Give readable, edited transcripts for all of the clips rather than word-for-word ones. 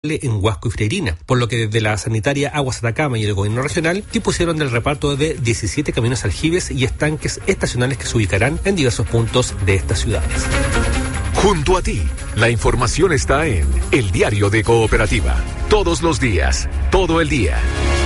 en Huasco y Freirina, por lo que desde la sanitaria Aguas Atacama y el gobierno regional dispusieron del reparto de 17 camiones aljibes y estanques estacionales que se ubicarán en diversos puntos de estas ciudades. Junto a ti, la información está en El Diario de Cooperativa. Todos los días, todo el día.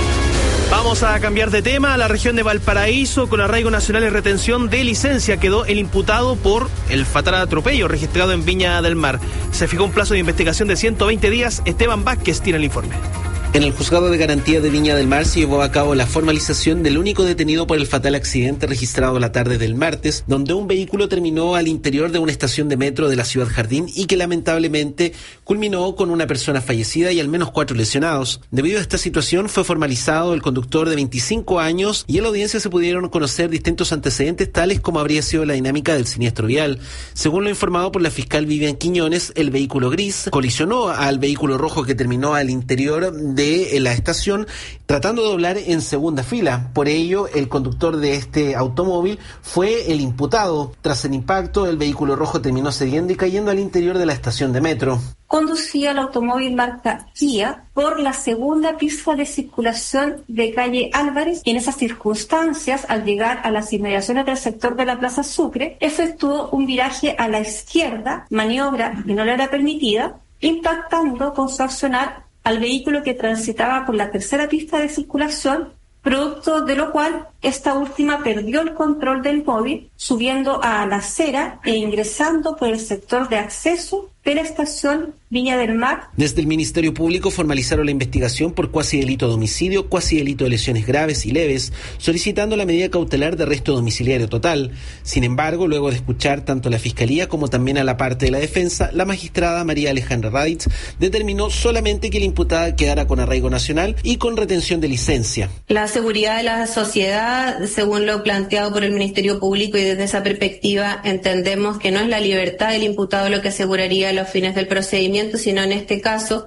Vamos a cambiar de tema. La región de Valparaíso, con arraigo nacional y retención de licencia, quedó el imputado por el fatal atropello registrado en Viña del Mar. Se fijó un plazo de investigación de 120 días. Esteban Vázquez tiene el informe. En el Juzgado de Garantía de Viña del Mar se llevó a cabo la formalización del único detenido por el fatal accidente registrado la tarde del martes, donde un vehículo terminó al interior de una estación de metro de la Ciudad Jardín y que lamentablemente culminó con una persona fallecida y al menos 4 lesionados. Debido a esta situación fue formalizado el conductor de 25 años y en la audiencia se pudieron conocer distintos antecedentes tales como habría sido la dinámica del siniestro vial. Según lo informado por la fiscal Vivian Quiñones, el vehículo gris colisionó al vehículo rojo que terminó al interior de la estación tratando de doblar en segunda fila. Por ello, el conductor de este automóvil fue el imputado. Tras el impacto, el vehículo rojo terminó cediendo y cayendo al interior de la estación de metro. Conducía el automóvil marca Kia por la segunda pista de circulación de calle Álvarez y en esas circunstancias, al llegar a las inmediaciones del sector de la Plaza Sucre, efectuó un viraje a la izquierda, maniobra que no le era permitida, impactando con su accionar al vehículo que transitaba por la tercera pista de circulación, producto de lo cual esta última perdió el control del móvil, subiendo a la acera e ingresando por el sector de acceso de la estación Viña del Mar. Desde el Ministerio Público formalizaron la investigación por cuasi delito de homicidio, cuasi delito de lesiones graves y leves, solicitando la medida cautelar de arresto domiciliario total. Sin embargo, luego de escuchar tanto a la Fiscalía como también a la parte de la defensa, la magistrada María Alejandra Raditz determinó solamente que la imputada quedara con arraigo nacional y con retención de licencia. La seguridad de la sociedad, según lo planteado por el Ministerio Público, y desde esa perspectiva entendemos que no es la libertad del imputado lo que aseguraría a los fines del procedimiento, sino en este caso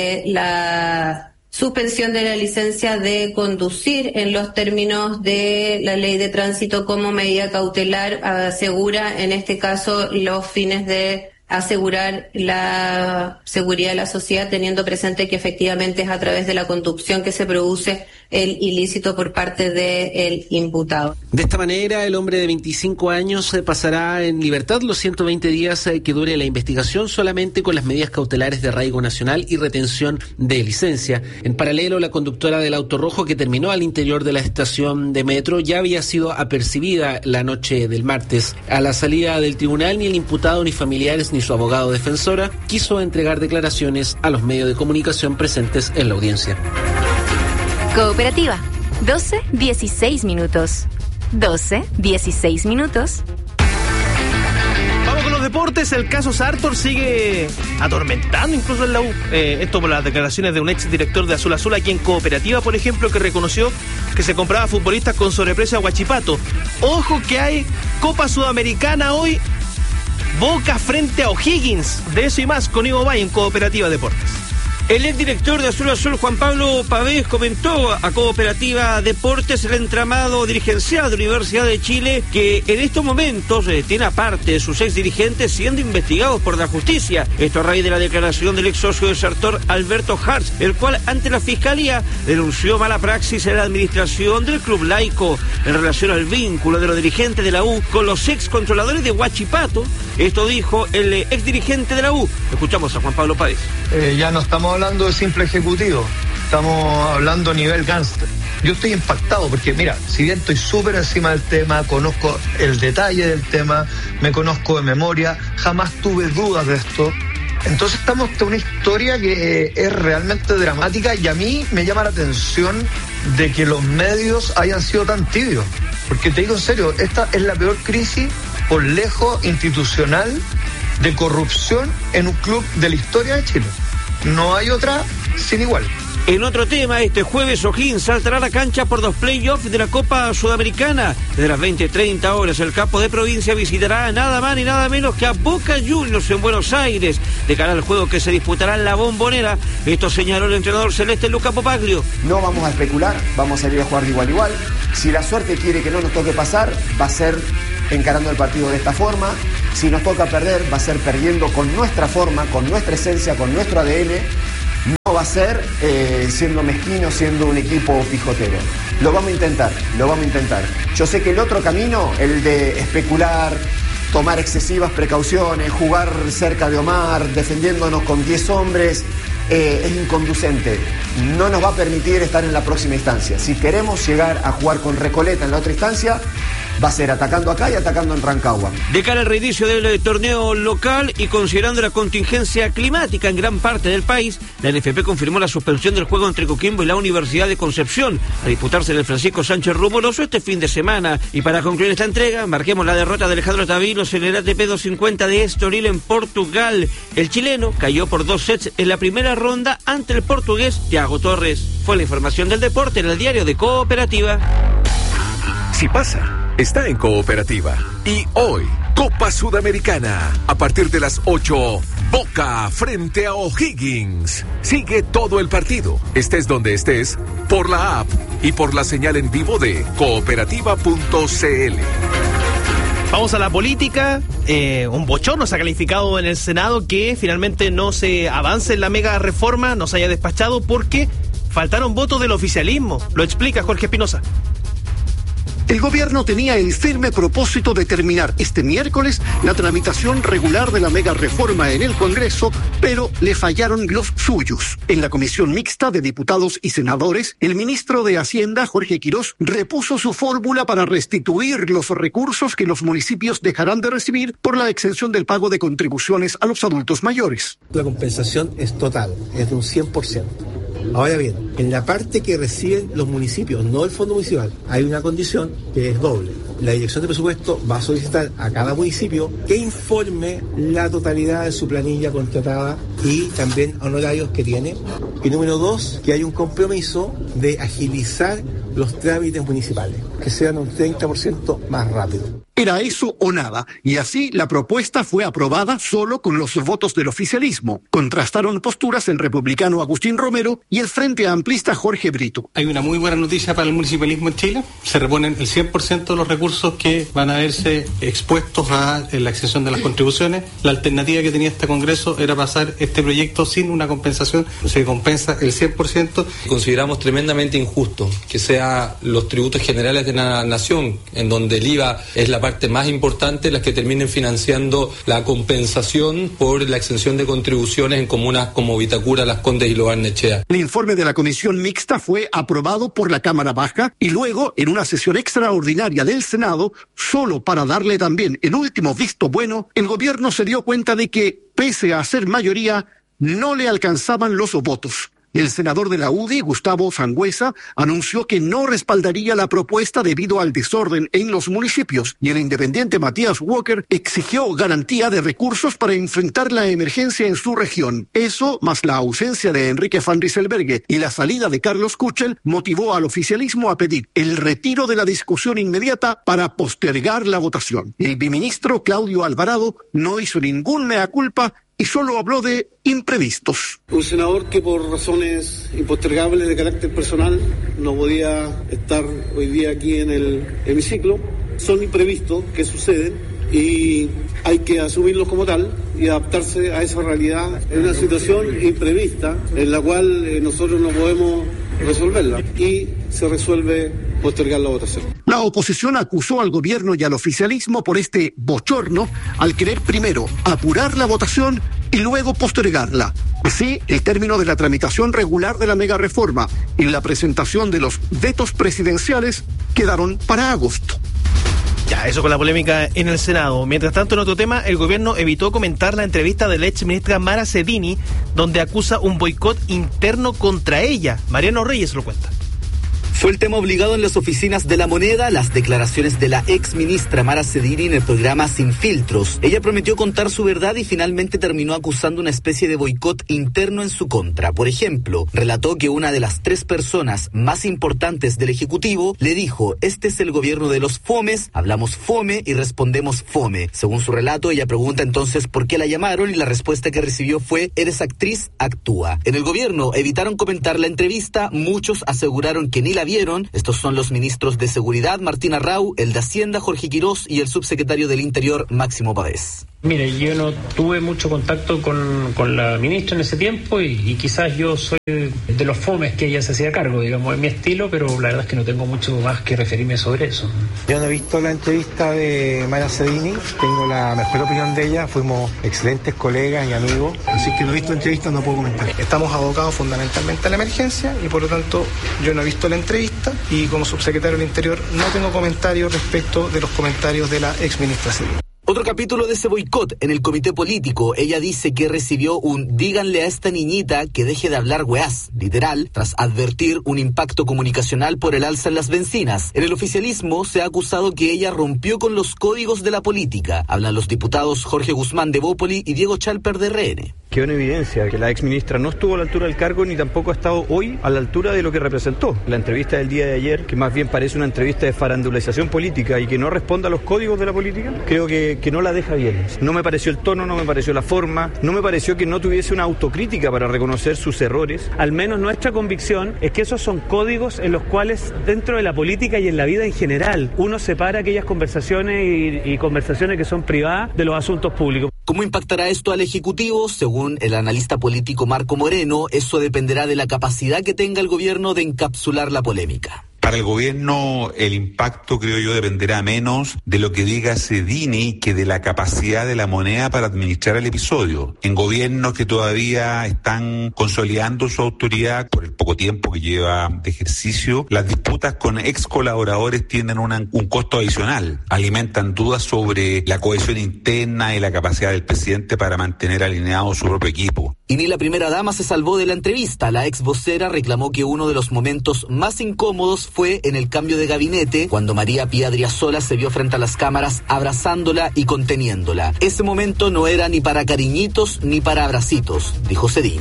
la suspensión de la licencia de conducir en los términos de la ley de tránsito como medida cautelar asegura en este caso los fines de asegurar la seguridad de la sociedad, teniendo presente que efectivamente es a través de la conducción que se produce el ilícito por parte del imputado. De esta manera, el hombre de 25 años pasará en libertad los 120 días que dure la investigación, solamente con las medidas cautelares de arraigo nacional y retención de licencia. En paralelo, la conductora del auto rojo que terminó al interior de la estación de metro ya había sido apercibida la noche del martes. A la salida del tribunal, ni el imputado, ni familiares, ni su abogado defensora quiso entregar declaraciones a los medios de comunicación presentes en la audiencia. Cooperativa, 12:16 minutos. 12:16 minutos. Vamos con los deportes. El caso Sartor sigue atormentando incluso en la U. Esto por las declaraciones de un ex director de Azul Azul aquí en Cooperativa, por ejemplo, que reconoció que se compraba futbolistas con sobreprecio a Huachipato. Ojo que hay Copa Sudamericana hoy. Boca frente a O'Higgins. De eso y más con Ivo Bay en Cooperativa Deportes. El exdirector de Azul Azul, Juan Pablo Pavés, comentó a Cooperativa Deportes el entramado dirigencial de Universidad de Chile que en estos momentos tiene aparte de sus exdirigentes siendo investigados por la justicia. Esto a raíz de la declaración del ex socio de Sartor, Alberto Hartz, el cual ante la Fiscalía denunció mala praxis en la administración del club laico en relación al vínculo de los dirigentes de la U con los ex controladores de Huachipato. Esto dijo el exdirigente de la U. Escuchamos a Juan Pablo Pavés. Ya no estamos hablando de simple ejecutivo, estamos hablando a nivel gángster. Yo estoy impactado porque, mira, si bien estoy súper encima del tema, conozco el detalle del tema, me conozco de memoria, jamás tuve dudas de esto. Entonces estamos ante una historia que es realmente dramática y a mí me llama la atención de que los medios hayan sido tan tibios. Porque te digo en serio, esta es la peor crisis por lejos institucional de corrupción en un club de la historia de Chile. No hay otra sin igual. En otro tema, este jueves O'Higgins saltará a la cancha por los playoffs de la Copa Sudamericana. Desde las 20:30 horas, el campo de provincia visitará nada más ni nada menos que a Boca Juniors en Buenos Aires, de cara al juego que se disputará en la Bombonera. Esto señaló el entrenador celeste Luca Popaglio. No vamos a especular, vamos a ir a jugar de igual a igual. Si la suerte quiere que no nos toque pasar, va a ser encarando el partido de esta forma. Si nos toca perder, va a ser perdiendo con nuestra forma, con nuestra esencia, con nuestro ADN. va a ser siendo mezquino, siendo un equipo pijotero. Lo vamos a intentar. Yo sé que el otro camino, el de especular, tomar excesivas precauciones, jugar cerca de Omar, defendiéndonos con 10 hombres, es inconducente. No nos va a permitir estar en la próxima instancia. Si queremos llegar a jugar con Recoleta en la otra instancia, va a ser atacando acá y atacando en Rancagua. De cara al reinicio del torneo local y considerando la contingencia climática en gran parte del país, la NFP confirmó la suspensión del juego entre Coquimbo y la Universidad de Concepción a disputarse en el Francisco Sánchez Rumoroso este fin de semana. Y para concluir esta entrega, marquemos la derrota de Alejandro Tavilos en el ATP 250 de Estoril en Portugal. El chileno cayó por 2 sets en la primera ronda ante el portugués Thiago Torres. Fue la información del deporte en el diario de Cooperativa. Si pasa, está en Cooperativa. Y hoy, Copa Sudamericana. A partir de las 8, Boca frente a O'Higgins. Sigue todo el partido, estés donde estés, por la app y por la señal en vivo de cooperativa.cl. Vamos a la política. Un bochorno se ha calificado en el Senado que finalmente no se avance en la mega reforma, no se haya despachado porque faltaron votos del oficialismo. Lo explica Jorge Espinosa. El gobierno tenía el firme propósito de terminar este miércoles la tramitación regular de la mega reforma en el Congreso, pero le fallaron los suyos. En la comisión mixta de diputados y senadores, el ministro de Hacienda, Jorge Quirós, repuso su fórmula para restituir los recursos que los municipios dejarán de recibir por la exención del pago de contribuciones a los adultos mayores. La compensación es total, es de un 100%. Ahora bien, en la parte que reciben los municipios, no el fondo municipal, hay una condición que es doble. La Dirección de Presupuesto va a solicitar a cada municipio que informe la totalidad de su planilla contratada y también honorarios que tiene. Y número 2, que hay un compromiso de agilizar los trámites municipales, que sean un 30% más rápido. Era eso o nada, y así la propuesta fue aprobada solo con los votos del oficialismo. Contrastaron posturas el republicano Agustín Romero y el Frente Amplista Jorge Brito. Hay una muy buena noticia para el municipalismo en Chile. Se reponen el 100% de los recursos que van a verse expuestos a la exención de las contribuciones. La alternativa que tenía este Congreso era pasar este proyecto sin una compensación. Se compensa el 100%. Consideramos tremendamente injusto que sea los tributos generales de la nación, en donde el IVA es la parte más importante, las que terminen financiando la compensación por la exención de contribuciones en comunas como Vitacura, Las Condes y Lo Barnechea. El informe de la comisión mixta fue aprobado por la Cámara Baja y luego, en una sesión extraordinaria del Senado, solo para darle también el último visto bueno, el gobierno se dio cuenta de que, pese a ser mayoría, no le alcanzaban los votos. El senador de la UDI, Gustavo Sangüesa, anunció que no respaldaría la propuesta debido al desorden en los municipios y el independiente Matías Walker exigió garantía de recursos para enfrentar la emergencia en su región. Eso, más la ausencia de Enrique Van Rysselberghe y la salida de Carlos Kuchel, motivó al oficialismo a pedir el retiro de la discusión inmediata para postergar la votación. El biministro Claudio Alvarado no hizo ningún mea culpa y solo habló de imprevistos. Un senador que por razones impostergables de carácter personal no podía estar hoy día aquí en el hemiciclo. Son imprevistos que suceden y hay que asumirlos como tal y adaptarse a esa realidad. Es una situación imprevista en la cual nosotros no podemos resolverla y se resuelve postergar la votación. La oposición acusó al gobierno y al oficialismo por este bochorno al querer primero apurar la votación y luego postergarla. Así, el término de la tramitación regular de la mega reforma y la presentación de los vetos presidenciales quedaron para agosto. Ya, eso con la polémica en el Senado. Mientras tanto, en otro tema, el gobierno evitó comentar la entrevista de la ex ministra Mara Cedini, donde acusa un boicot interno contra ella. Mariano Reyes lo cuenta. Fue el tema obligado en las oficinas de La Moneda, las declaraciones de la ex ministra Mara Cedini en el programa Sin Filtros. Ella prometió contar su verdad y finalmente terminó acusando una especie de boicot interno en su contra. Por ejemplo, relató que una de las 3 personas más importantes del Ejecutivo le dijo: este es el gobierno de los fomes, hablamos fome y respondemos fome. Según su relato, ella pregunta entonces por qué la llamaron y la respuesta que recibió fue: eres actriz, actúa. En el gobierno evitaron comentar la entrevista, muchos aseguraron que ni la vieron. Estos son los ministros de Seguridad, Martín Arrau, el de Hacienda, Jorge Quirós, y el subsecretario del Interior, Máximo Pavés. Mire, yo no tuve mucho contacto con la ministra en ese tiempo y quizás yo soy de los fomes que ella se hacía cargo, digamos, es mi estilo, pero la verdad es que no tengo mucho más que referirme sobre eso. Yo no he visto la entrevista de Mara Cedini, tengo la mejor opinión de ella, fuimos excelentes colegas y amigos, así que no he visto la entrevista, no puedo comentar. Estamos abocados fundamentalmente a la emergencia y por lo tanto yo no he visto la entrevista y como subsecretario del Interior no tengo comentarios respecto de los comentarios de la exministra Cedini. Otro capítulo de ese boicot en el comité político. Ella dice que recibió un díganle a esta niñita que deje de hablar weás, literal, tras advertir un impacto comunicacional por el alza en las bencinas. En el oficialismo se ha acusado que ella rompió con los códigos de la política. Hablan los diputados Jorge Guzmán de Bópoli y Diego Chalper de RN. Quedó en evidencia que la exministra no estuvo a la altura del cargo ni tampoco ha estado hoy a la altura de lo que representó. La entrevista del día de ayer, que más bien parece una entrevista de farandulización política y que no responde a los códigos de la política, creo que no la deja bien. No me pareció el tono, no me pareció la forma, no me pareció que no tuviese una autocrítica para reconocer sus errores. Al menos nuestra convicción es que esos son códigos en los cuales dentro de la política y en la vida en general uno separa aquellas conversaciones y conversaciones que son privadas de los asuntos públicos. ¿Cómo impactará esto al Ejecutivo? Según el analista político Marco Moreno, eso dependerá de la capacidad que tenga el gobierno de encapsular la polémica. Para el gobierno el impacto, creo yo, dependerá menos de lo que diga Cedini que de la capacidad de la moneda para administrar el episodio. En gobiernos que todavía están consolidando su autoridad por el poco tiempo que lleva de ejercicio, las disputas con ex colaboradores tienen un costo adicional. Alimentan dudas sobre la cohesión interna y la capacidad del presidente para mantener alineado su propio equipo. Y ni la primera dama se salvó de la entrevista. La ex vocera reclamó que uno de los momentos más incómodos fue en el cambio de gabinete, cuando María Pía Driasola se vio frente a las cámaras abrazándola y conteniéndola. Ese momento no era ni para cariñitos ni para abracitos, dijo Cedini.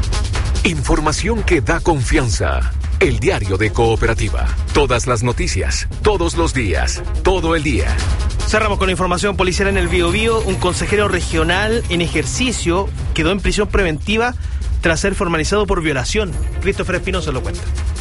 Información que da confianza. El diario de Cooperativa. Todas las noticias, todos los días, todo el día. Cerramos con información policial en el Biobío. Un consejero regional en ejercicio quedó en prisión preventiva tras ser formalizado por violación. Christopher Espinosa lo cuenta.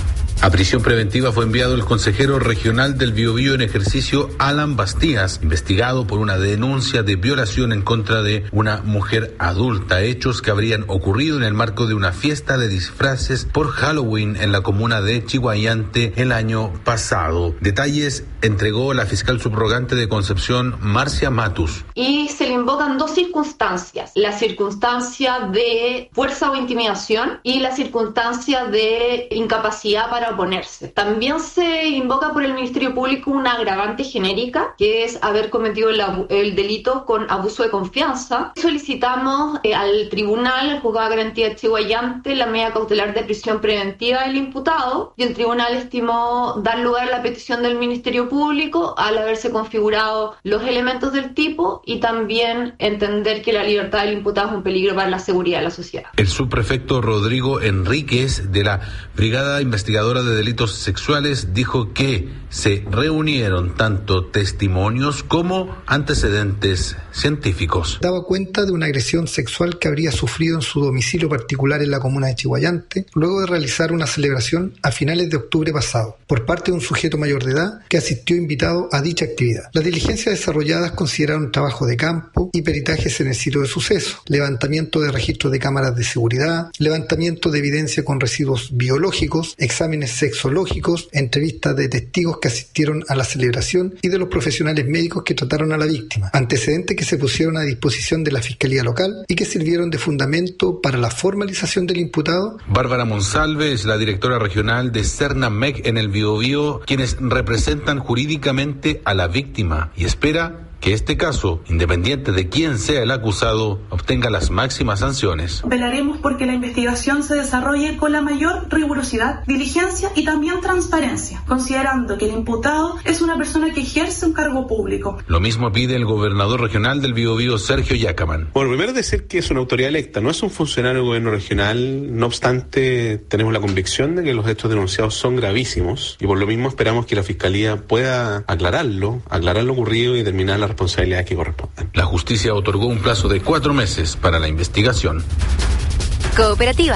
A prisión preventiva fue enviado el consejero regional del Biobío en ejercicio, Alan Bastías, investigado por una denuncia de violación en contra de una mujer adulta, hechos que habrían ocurrido en el marco de una fiesta de disfraces por Halloween en la comuna de Chihuayante el año pasado. Detalles entregó la fiscal subrogante de Concepción, Marcia Matus. Y se le invocan dos circunstancias: la circunstancia de fuerza o intimidación y la circunstancia de incapacidad para oponerse. También se invoca por el Ministerio Público una agravante genérica, que es haber cometido el delito con abuso de confianza. Solicitamos al tribunal, al juzgado de garantía de Chihuayante, la medida cautelar de prisión preventiva del imputado, y el tribunal estimó dar lugar a la petición del Ministerio Público al haberse configurado los elementos del tipo y también entender que la libertad del imputado es un peligro para la seguridad de la sociedad. El subprefecto Rodrigo Enríquez de la Brigada Investigadora de Delitos Sexuales dijo que se reunieron tanto testimonios como antecedentes científicos. Daba cuenta de una agresión sexual que habría sufrido en su domicilio particular en la comuna de Chihuayante, luego de realizar una celebración a finales de octubre pasado, por parte de un sujeto mayor de edad que asistió invitado a dicha actividad. Las diligencias desarrolladas consideraron trabajo de campo y peritajes en el sitio de suceso, levantamiento de registros de cámaras de seguridad, levantamiento de evidencia con residuos biológicos, exámenes sexológicos, entrevistas de testigos que asistieron a la celebración y de los profesionales médicos que trataron a la víctima, antecedentes que se pusieron a disposición de la Fiscalía Local y que sirvieron de fundamento para la formalización del imputado. Bárbara Monsalve es la directora regional de Cernamec en el Biobío, quienes representan jurídicamente a la víctima y espera que este caso, independiente de quién sea el acusado, obtenga las máximas sanciones. Velaremos porque la investigación se desarrolle con la mayor rigurosidad, diligencia y también transparencia, considerando que el imputado es una persona que ejerce un cargo público. Lo mismo pide el gobernador regional del Biobío, Sergio Yacaman. Bueno, primero decir que es una autoridad electa, no es un funcionario del gobierno regional. No obstante, tenemos la convicción de que los hechos denunciados son gravísimos y por lo mismo esperamos que la Fiscalía pueda aclarar lo ocurrido y determinar las responsabilidades que corresponden. La justicia otorgó un plazo de 4 meses para la investigación. Cooperativa,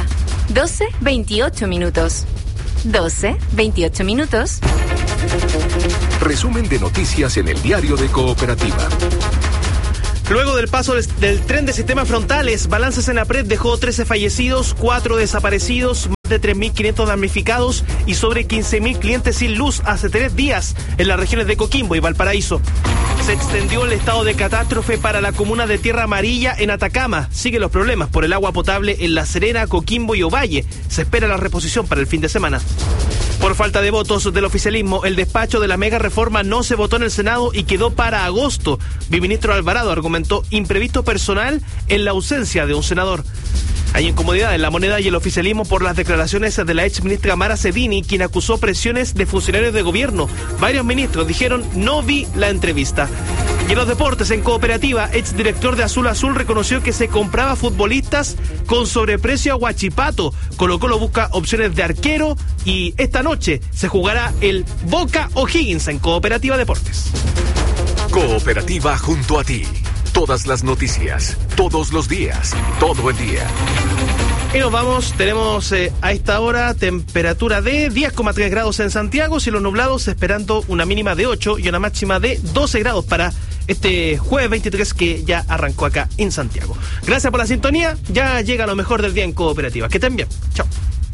12:28 minutos. 12:28 minutos. Resumen de noticias en el diario de Cooperativa. Luego del paso del tren de sistemas frontales, Balances en la Pred dejó 13 fallecidos, 4 desaparecidos, más de 3.500 damnificados y sobre 15.000 clientes sin luz hace 3 días en las regiones de Coquimbo y Valparaíso. Se extendió el estado de catástrofe para la comuna de Tierra Amarilla en Atacama. Siguen los problemas por el agua potable en La Serena, Coquimbo y Ovalle. Se espera la reposición para el fin de semana. Por falta de votos del oficialismo, el despacho de la mega reforma no se votó en el Senado y quedó para agosto. Viceministro Alvarado argumentó imprevisto personal en la ausencia de un senador. Hay incomodidad en La Moneda y el oficialismo por las declaraciones de la exministra Mara Cedini, quien acusó presiones de funcionarios de gobierno. Varios ministros dijeron, no vi la entrevista. Y en los deportes, en Cooperativa, exdirector de Azul Azul reconoció que se compraba futbolistas con sobreprecio a Huachipato. Colo-Colo busca opciones de arquero y esta noche se jugará el Boca O'Higgins en Cooperativa Deportes. Cooperativa junto a ti. Todas las noticias, todos los días, todo el día. Y nos vamos, tenemos a esta hora temperatura de 10,3 grados en Santiago, cielos nublados, esperando una mínima de 8 y una máxima de 12 grados para este jueves 23 que ya arrancó acá en Santiago. Gracias por la sintonía, ya llega lo mejor del día en Cooperativa. Que estén bien, chao.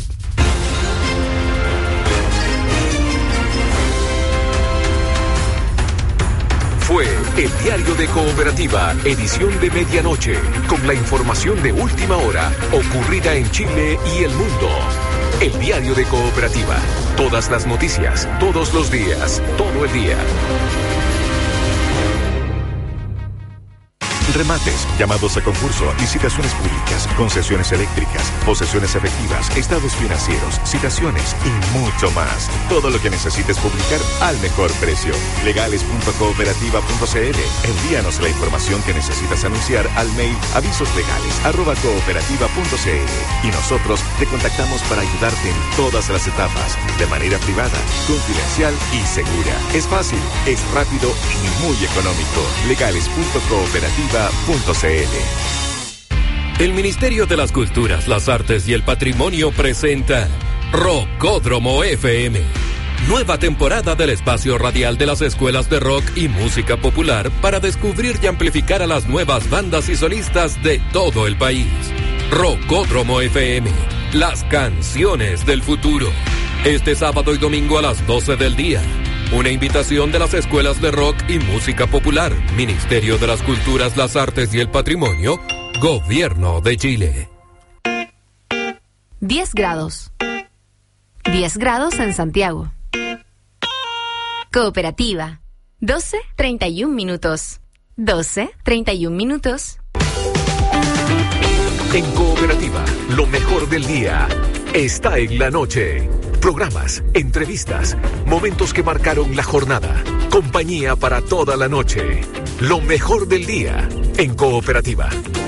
Fue el Diario de Cooperativa, edición de medianoche, con la información de última hora ocurrida en Chile y el mundo. El Diario de Cooperativa, todas las noticias, todos los días, todo el día. Remates, llamados a concurso, licitaciones públicas, concesiones eléctricas, posesiones efectivas, estados financieros, citaciones y mucho más. Todo lo que necesites publicar al mejor precio. Legales.cooperativa.cl. Envíanos la información que necesitas anunciar al mail avisoslegales@cooperativa.cl y nosotros te contactamos para ayudarte en todas las etapas, de manera privada, confidencial y segura. Es fácil, es rápido y muy económico. Legales.cooperativa.cl. El Ministerio de las Culturas, las Artes y el Patrimonio presenta Rockódromo FM. Nueva temporada del espacio radial de las escuelas de rock y música popular para descubrir y amplificar a las nuevas bandas y solistas de todo el país. Rockódromo FM, las canciones del futuro. Este sábado y domingo a las 12 del día. Una invitación de las escuelas de rock y música popular, Ministerio de las Culturas, las Artes y el Patrimonio, Gobierno de Chile. 10 grados. 10 grados en Santiago. Cooperativa. 12:31 minutos. 12:31 minutos. En Cooperativa, lo mejor del día está en la noche. Programas, entrevistas, momentos que marcaron la jornada. Compañía para toda la noche. Lo mejor del día en Cooperativa.